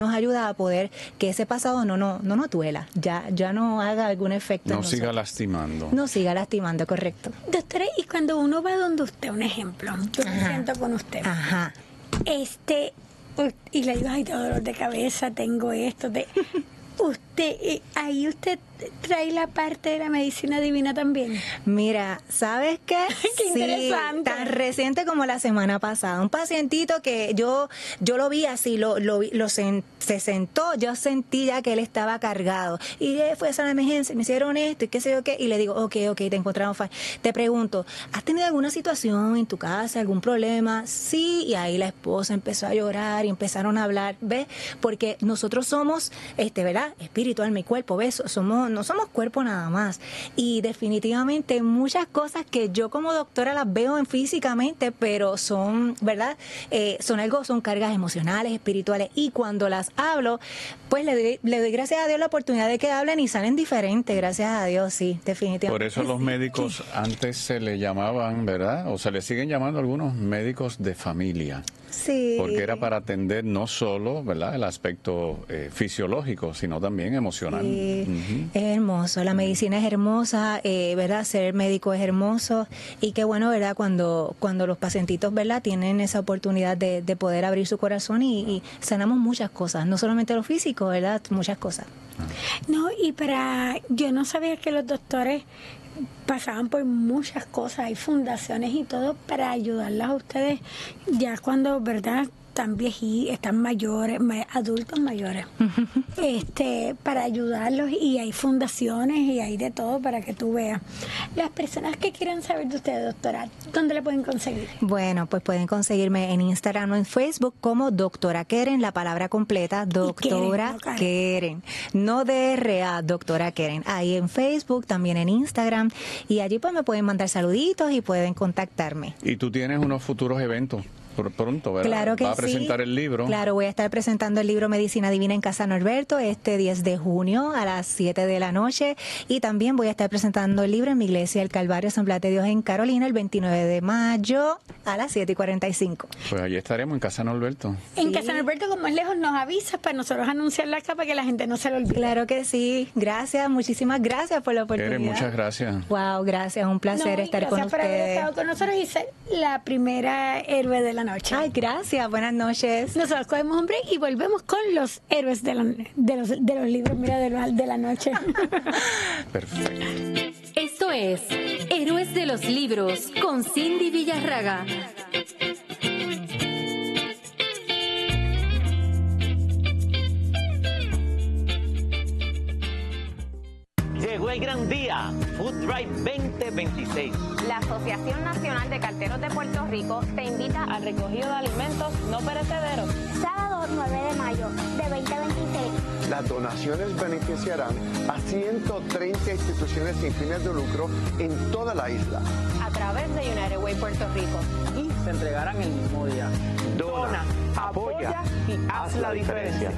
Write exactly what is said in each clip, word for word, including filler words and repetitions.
nos ayuda a poder que ese pasado no no no nos duela, ya ya no haga algún efecto. No siga lastimando. No siga lastimando, correcto. Doctora, y cuando uno va donde usted, un ejemplo, yo me siento con usted. Ajá. Este, y le digo, ay, tengo dolor de cabeza, tengo esto, de... Usted, ahí usted trae la parte de la medicina divina también. Mira, ¿sabes qué? Qué interesante. Tan reciente como la semana pasada. Un pacientito que yo yo lo vi así, lo, lo, lo sen, se sentó, yo sentí ya que él estaba cargado. Y fue a la emergencia, me hicieron esto y qué sé yo qué. Y le digo, ok, ok, te encontraron fine. Te pregunto, ¿has tenido alguna situación en tu casa, algún problema? Sí, y ahí la esposa empezó a llorar y empezaron a hablar, ¿ves? Porque nosotros somos, este, ¿verdad? Espiritual, mi cuerpo, ¿ves? Somos, no somos cuerpo nada más. Y definitivamente muchas cosas que yo como doctora las veo en físicamente, pero son, ¿verdad? Eh, son algo, son cargas emocionales, espirituales. Y cuando las hablo, pues le doy, le doy gracias a Dios la oportunidad de que hablen y salen diferentes, gracias a Dios, sí, definitivamente. Por eso los médicos antes se le llamaban, ¿verdad? O se le siguen llamando algunos médicos de familia. Sí. Porque era para atender no solo, ¿verdad?, el aspecto eh, fisiológico, sino también emocional. Sí, uh-huh. Es hermoso, la medicina es hermosa, eh, ¿verdad? Ser médico es hermoso y qué bueno, ¿verdad? Cuando cuando los pacientitos, ¿verdad?, tienen esa oportunidad de, de poder abrir su corazón y, y sanamos muchas cosas, no solamente lo físico, ¿verdad? Muchas cosas. No, y para, yo no sabía que los doctores pasaban por muchas cosas, hay fundaciones y todo para ayudarlas a ustedes ya cuando, ¿verdad?, están viejitos, están mayores, adultos mayores, este, para ayudarlos, y hay fundaciones y hay de todo para que tú veas. Las personas que quieran saber de ustedes, doctora, ¿dónde le pueden conseguir? Bueno, pues pueden conseguirme en Instagram o en Facebook como doctora Keren, la palabra completa, doctora Keren, Keren, no D R A, doctora Keren. Ahí en Facebook, también en Instagram, y allí pues me pueden mandar saluditos y pueden contactarme. Y tú tienes unos futuros eventos pronto, ¿verdad? Claro que va a presentar sí. el libro. Claro, voy a estar presentando el libro Medicina Divina en Casa Norberto este diez de junio a las siete de la noche, y también voy a estar presentando el libro en mi iglesia El Calvario Asamblea de Dios en Carolina el veintinueve de mayo a las siete y cuarenta y cinco. Pues allí estaremos en Casa Norberto. En Sí. Casa Norberto, como es lejos, nos avisas para nosotros anunciarla acá para que la gente no se lo olvide. Claro que sí. Gracias, muchísimas gracias por la oportunidad. Keren, muchas gracias. Wow, gracias, un placer No, estar con gracias por haber ustedes. estado con nosotros y ser la primera héroe de la noche. Ay, gracias, buenas noches. Nosotros cogemos un break y volvemos con los héroes de, la, de, los, de los libros, mira, de, la- de la noche. Perfecto. Esto es Héroes de los Libros con Cindy Villarraga. Llegó el gran día, Food Drive veinte veintiséis. La Asociación Nacional de Carteros de Puerto Rico te invita al recogido de alimentos no perecederos. Sábado nueve de mayo de veinte veintiséis. Las donaciones beneficiarán a ciento treinta instituciones sin fines de lucro en toda la isla. A través de United Way Puerto Rico. Y se entregarán el mismo día. Dona, apoya y haz la diferencia.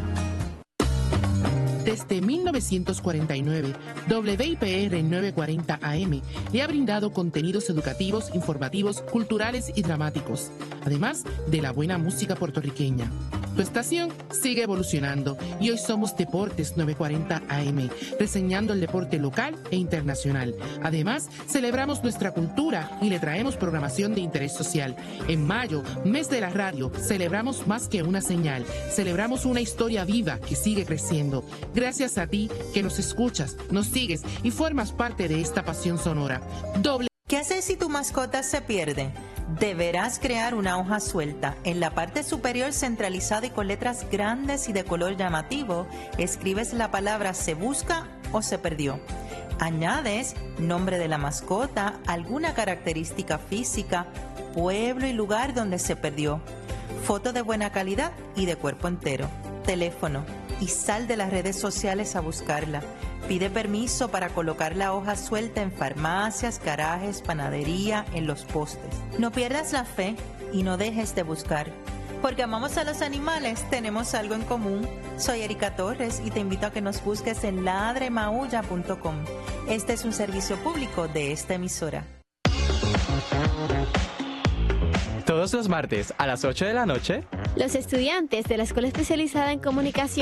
Desde mil novecientos cuarenta y nueve, W I P R novecientos cuarenta A M le ha brindado contenidos educativos, informativos, culturales y dramáticos, además de la buena música puertorriqueña. Tu estación sigue evolucionando y hoy somos Deportes novecientos cuarenta A M, reseñando el deporte local e internacional. Además, celebramos nuestra cultura y le traemos programación de interés social. En mayo, mes de la radio, celebramos más que una señal, celebramos una historia viva que sigue creciendo. Gracias a ti que nos escuchas, nos sigues y formas parte de esta pasión sonora. Doble. ¿Qué hacer si tu mascota se pierde? Deberás crear una hoja suelta. En la parte superior centralizada y con letras grandes y de color llamativo, escribes la palabra se busca o se perdió. Añades nombre de la mascota, alguna característica física, pueblo y lugar donde se perdió, foto de buena calidad y de cuerpo entero, teléfono, y sal de las redes sociales a buscarla. Pide permiso para colocar la hoja suelta en farmacias, garajes, panadería, en los postes. No pierdas la fe y no dejes de buscar. Porque amamos a los animales, tenemos algo en común. Soy Erika Torres y te invito a que nos busques en ladre maulla punto com. Este es un servicio público de esta emisora. Todos los martes a las ocho de la noche, Los estudiantes de la Escuela Especializada en Comunicación